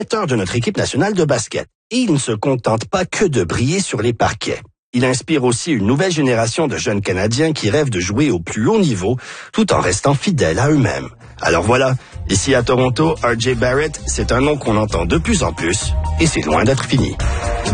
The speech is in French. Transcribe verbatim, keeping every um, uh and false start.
de notre équipe nationale de basket. Et il ne se contente pas que de briller sur les parquets. Il inspire aussi une nouvelle génération de jeunes Canadiens qui rêvent de jouer au plus haut niveau tout en restant fidèles à eux-mêmes. Alors voilà, ici à Toronto, R J Barrett, c'est un nom qu'on entend de plus en plus et c'est loin d'être fini.